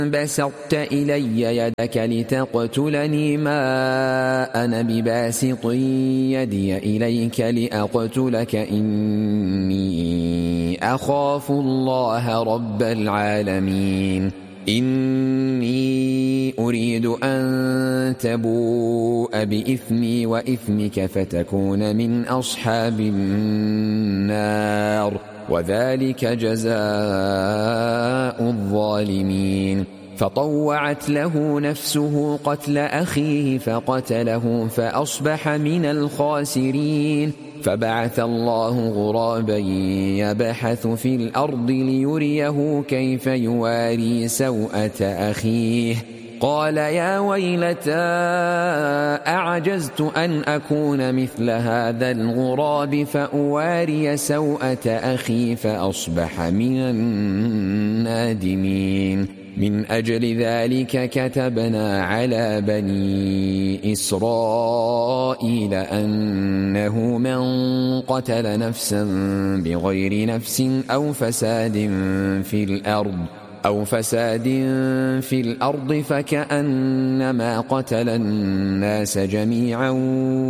بسطت إلي يدك لتقتلني ما أنا بباسط يدي إليك لأقتلك إني أخاف الله رب العالمين إني أريد أن تبوء بإثمي وإثمك فتكون من أصحاب النار وذلك جزاء الظالمين فطوعت له نفسه قتل أخيه فقتله فأصبح من الخاسرين فبعث الله غرابا يبحث في الأرض ليريه كيف يواري سوءة أخيه قال يا ويلتى أعجزت أن أكون مثل هذا الغراب فأواري سوءة أخي فأصبح من النادمين من أجل ذلك كتبنا على بني إسرائيل أنه من قتل نفسا بغير نفس أو فساد في الأرض فكأنما قتل الناس جميعا